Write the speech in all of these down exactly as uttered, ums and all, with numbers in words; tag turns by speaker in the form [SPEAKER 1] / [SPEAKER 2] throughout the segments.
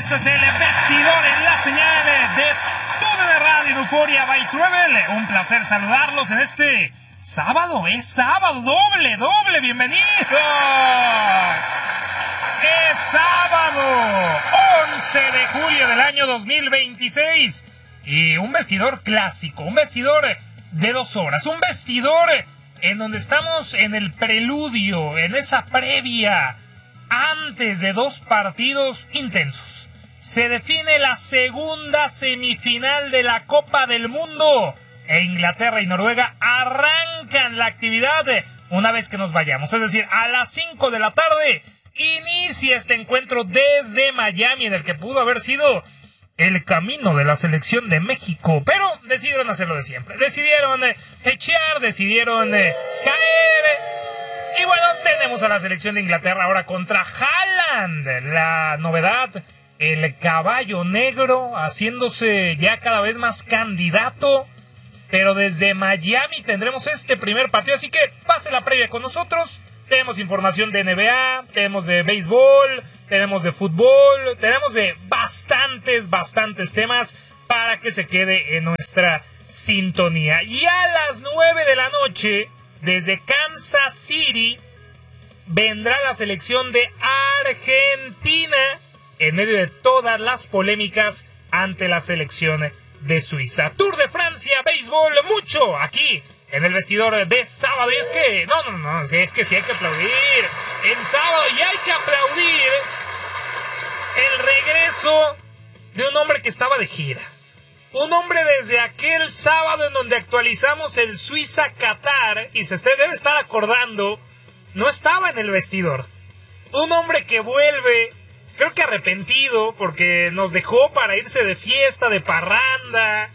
[SPEAKER 1] Esto es el vestidor en la señal de T V de Radio en Euforia by Travel. Un placer saludarlos en este sábado. Es sábado, doble, doble, bienvenidos. Es sábado, once de julio del año dos mil veintiséis. Y un vestidor clásico, un vestidor de dos horas, un vestidor en donde estamos en el preludio, en esa previa, antes de dos partidos intensos. Se define la segunda semifinal de la Copa del Mundo e Inglaterra y Noruega arrancan la actividad una vez que nos vayamos, es decir, a las cinco de la tarde inicia este encuentro desde Miami, en el que pudo haber sido el camino de la selección de México, pero decidieron hacerlo de siempre, decidieron eh, echar, decidieron eh, caer, y bueno, tenemos a la selección de Inglaterra ahora contra Haaland, la novedad, el caballo negro, haciéndose ya cada vez más candidato, pero desde Miami tendremos este primer partido, así que pase la previa con nosotros. Tenemos información de N B A, tenemos de béisbol, tenemos de fútbol, tenemos de bastantes, bastantes temas para que se quede en nuestra sintonía. Y a las nueve de la noche, desde Kansas City, vendrá la selección de Argentina en medio de todas las polémicas ante la selección de Suiza. Tour de Francia, béisbol, mucho aquí en el vestidor de sábado. Y es que, no, no, no, es que sí hay que aplaudir en sábado, y hay que aplaudir el regreso de un hombre que estaba de gira. Un hombre desde aquel sábado en donde actualizamos el Suiza-Qatar, y se debe estar acordando, no estaba en el vestidor. Un hombre que vuelve, creo que arrepentido, porque nos dejó para irse de fiesta, de parranda.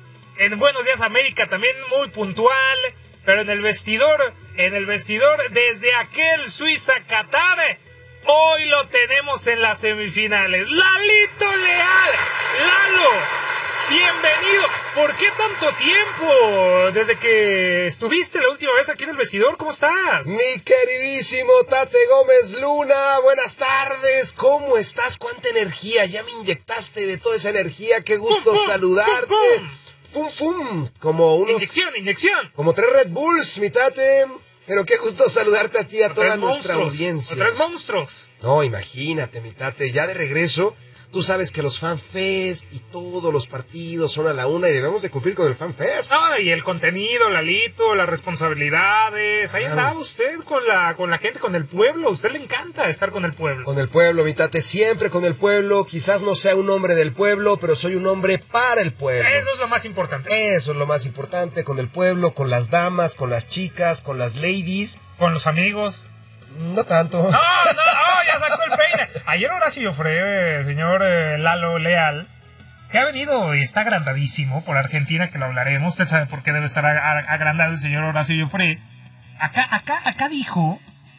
[SPEAKER 1] En Buenos Días América también muy puntual, pero en el vestidor, en el vestidor desde aquel Suiza-Qatar, hoy lo tenemos en las semifinales. ¡Lalito Leal! ¡Lalo! ¡Bienvenido! ¿Por qué tanto tiempo? Desde que estuviste la última vez aquí en el vestidor, ¿cómo estás?
[SPEAKER 2] Mi queridísimo Tate Gómez Luna, buenas tardes, ¿cómo estás? ¿Cuánta energía? Ya me inyectaste de toda esa energía, qué gusto
[SPEAKER 1] ¡Pum, pum,
[SPEAKER 2] saludarte.
[SPEAKER 1] pum, pum!
[SPEAKER 2] Pum, pum, como unos...
[SPEAKER 1] Inyección, inyección.
[SPEAKER 2] Como tres Red Bulls, mi Tate. Pero qué gusto saludarte a ti, a toda nuestra audiencia.
[SPEAKER 1] Tres monstruos.
[SPEAKER 2] No, imagínate, mi Tate, ya de regreso. Tú sabes que los FanFest y todos los partidos son a la una y debemos de cumplir con el FanFest.
[SPEAKER 1] Ah, y el contenido, Lalito, las responsabilidades. Ahí
[SPEAKER 2] Claro.
[SPEAKER 1] andaba usted con la, con la gente, con el pueblo. A usted le encanta estar con el pueblo.
[SPEAKER 2] Con el pueblo, mi Tate, siempre con el pueblo. Quizás no sea un hombre del pueblo, pero soy un hombre para el pueblo.
[SPEAKER 1] Eso es lo más importante.
[SPEAKER 2] Eso es lo más importante, con el pueblo, con las damas, con las chicas, con las ladies.
[SPEAKER 1] Con los amigos.
[SPEAKER 2] No tanto.
[SPEAKER 1] ¡No, no! ¡Oh, ya sacó el peine! Ayer Horacio Joffre, señor eh, Lalo Leal, que ha venido y está agrandadísimo por Argentina, que lo hablaremos. Usted sabe por qué debe estar a- a- agrandado el señor Horacio Joffre. Acá, acá, acá dijo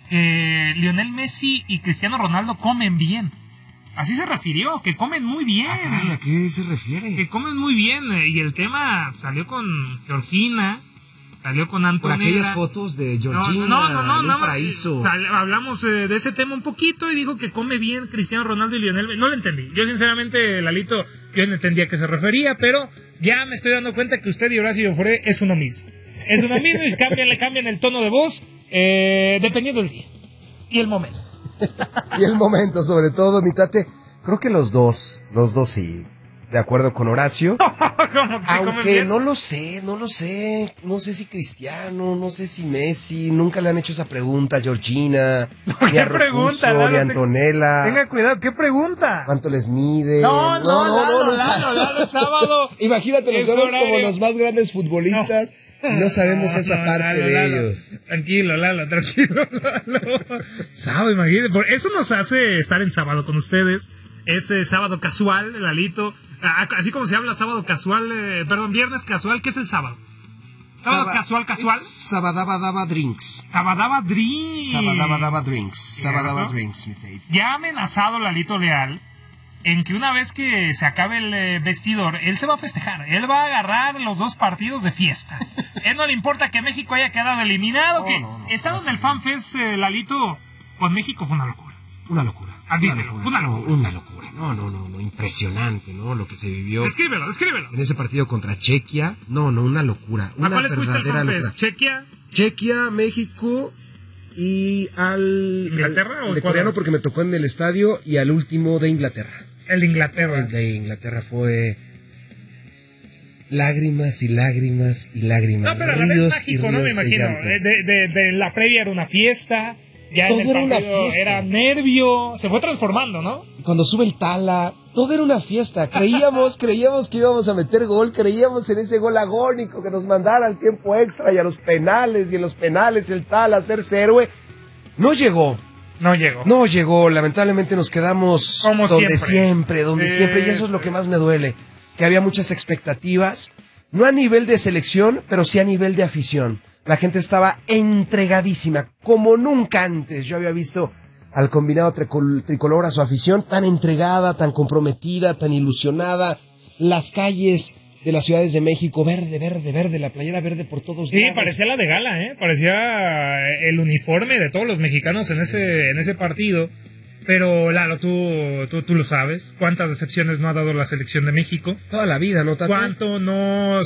[SPEAKER 1] que Lionel Messi y Cristiano Ronaldo comen bien. Así se refirió, que comen muy bien.
[SPEAKER 2] ¿A qué se refiere?
[SPEAKER 1] Que comen muy bien. eh, Y el tema salió con Georgina, salió con
[SPEAKER 2] Por
[SPEAKER 1] Antonella.
[SPEAKER 2] aquellas fotos de Georgina,
[SPEAKER 1] No, no, no, no,
[SPEAKER 2] en
[SPEAKER 1] nada
[SPEAKER 2] un
[SPEAKER 1] más,
[SPEAKER 2] paraíso.
[SPEAKER 1] sal- hablamos eh, de ese tema un poquito y dijo que come bien Cristiano Ronaldo y Lionel Messi. No lo entendí. Yo sinceramente, Lalito, yo no entendía a qué se refería, pero ya me estoy dando cuenta que usted y Horacio Joffre es uno mismo. Es uno mismo y cambian, le cambian el tono de voz eh, dependiendo del día y el momento.
[SPEAKER 2] Y el momento, sobre todo, mi Tate. Creo que los dos, los dos sí. De acuerdo con Horacio.
[SPEAKER 1] ¿Cómo que comen
[SPEAKER 2] Aunque
[SPEAKER 1] bien?
[SPEAKER 2] no lo sé, no lo sé. No sé si Cristiano, no sé si Messi. Nunca le han hecho esa pregunta a Georgina.
[SPEAKER 1] ¿Qué
[SPEAKER 2] Ni a Rocuso,
[SPEAKER 1] pregunta, Lalo?
[SPEAKER 2] ni a Antonella.
[SPEAKER 1] Tenga cuidado, ¿qué pregunta?
[SPEAKER 2] ¿Cuánto les mide?
[SPEAKER 1] No, no, Lalo,
[SPEAKER 2] nunca.
[SPEAKER 1] Lalo, Lalo, es sábado.
[SPEAKER 2] Imagínate, nos
[SPEAKER 1] Es
[SPEAKER 2] vemos como
[SPEAKER 1] horario.
[SPEAKER 2] los más grandes futbolistas y no sabemos
[SPEAKER 1] No,
[SPEAKER 2] esa
[SPEAKER 1] no,
[SPEAKER 2] parte
[SPEAKER 1] Lalo,
[SPEAKER 2] de
[SPEAKER 1] Lalo.
[SPEAKER 2] ellos.
[SPEAKER 1] Tranquilo, Lalo, tranquilo, Lalo. Sábado, imagínate. Por eso nos hace estar en sábado con ustedes. Es eh, sábado casual, Lalito. Ah, así como se habla sábado casual, eh, perdón, viernes casual, ¿qué es el sábado? Sábado
[SPEAKER 2] Saba-
[SPEAKER 1] casual, casual.
[SPEAKER 2] es Sabadabadaba Drinks.
[SPEAKER 1] Sabadaba Drinks.
[SPEAKER 2] Sabadabadaba Drinks. Sabadaba
[SPEAKER 1] Cierto.
[SPEAKER 2] Drinks, mi Tate.
[SPEAKER 1] Ya ha amenazado Lalito Leal en que una vez que se acabe el eh, vestidor, él se va a festejar. Él va a agarrar los dos partidos de fiesta. Él no le importa que México haya quedado eliminado.
[SPEAKER 2] No,
[SPEAKER 1] que
[SPEAKER 2] no, no,
[SPEAKER 1] estando
[SPEAKER 2] no,
[SPEAKER 1] en el FanFest, eh, Lalito, con México fue una locura.
[SPEAKER 2] Una locura.
[SPEAKER 1] Admítelo,
[SPEAKER 2] una locura.
[SPEAKER 1] una locura.
[SPEAKER 2] No, una locura. No, no, no, no, impresionante, ¿no? Lo que se vivió.
[SPEAKER 1] Descríbelo, descríbelo.
[SPEAKER 2] En ese partido contra Chequia. No, no, una locura. Una
[SPEAKER 1] ¿A cuáles fuiste el
[SPEAKER 2] verdadera
[SPEAKER 1] francés?
[SPEAKER 2] locura.
[SPEAKER 1] ¿Chequia?
[SPEAKER 2] Chequia, México y al...
[SPEAKER 1] ¿Inglaterra
[SPEAKER 2] el,
[SPEAKER 1] o
[SPEAKER 2] de
[SPEAKER 1] Ecuador?
[SPEAKER 2] coreano porque me tocó en el estadio y al último de Inglaterra.
[SPEAKER 1] El de Inglaterra.
[SPEAKER 2] El de Inglaterra fue... lágrimas y lágrimas y lágrimas.
[SPEAKER 1] No, pero a la vez
[SPEAKER 2] ríos y
[SPEAKER 1] mágico, ¿no? Me
[SPEAKER 2] ríos de
[SPEAKER 1] imagino.
[SPEAKER 2] llanto.
[SPEAKER 1] De, de, de la previa era una fiesta. Ya
[SPEAKER 2] Todo
[SPEAKER 1] en el
[SPEAKER 2] era una
[SPEAKER 1] partido
[SPEAKER 2] fiesta.
[SPEAKER 1] era nervio. Se fue transformando, ¿no?
[SPEAKER 2] Cuando sube el Tala, todo era una fiesta. Creíamos, creíamos que íbamos a meter gol, creíamos en ese gol agónico que nos mandara al tiempo extra y a los penales, y en los penales el Tala hacerse héroe. No llegó,
[SPEAKER 1] No llegó.
[SPEAKER 2] no llegó. Lamentablemente nos quedamos
[SPEAKER 1] Como
[SPEAKER 2] donde
[SPEAKER 1] siempre.
[SPEAKER 2] siempre, donde
[SPEAKER 1] Sí.
[SPEAKER 2] siempre. Y eso es lo que más me duele. Que había muchas expectativas, no a nivel de selección, pero sí a nivel de afición. La gente estaba entregadísima, como nunca antes. Yo había visto al combinado tricol- tricolor, a su afición, tan entregada, tan comprometida, tan ilusionada. Las calles de las ciudades de México, verde, verde, verde, la playera verde por todos
[SPEAKER 1] Sí,
[SPEAKER 2] lados.
[SPEAKER 1] parecía la de gala, ¿eh? Parecía el uniforme de todos los mexicanos en ese, en ese partido. Pero, Lalo, tú, tú, tú lo sabes. ¿Cuántas decepciones no ha dado la selección de México?
[SPEAKER 2] Toda la vida, ¿no, Tati?
[SPEAKER 1] ¿Cuánto no